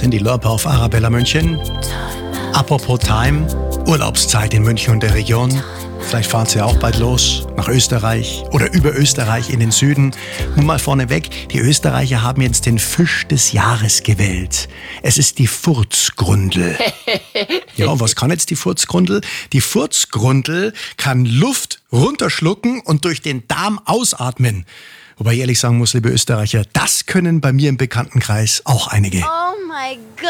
sind die Leute auf Arabella München. Apropos Time, Urlaubszeit in München und der Region. Vielleicht fahren Sie ja auch bald los nach Österreich oder über Österreich in den Süden. Nun mal vorneweg, die Österreicher haben jetzt den Fisch des Jahres gewählt. Es ist die Furzgrundel. Ja, und was kann jetzt die Furzgrundel? Die Furzgrundel kann Luft runterschlucken und durch den Darm ausatmen. Wobei ich ehrlich sagen muss, liebe Österreicher, das können bei mir im Bekanntenkreis auch einige. Oh my God!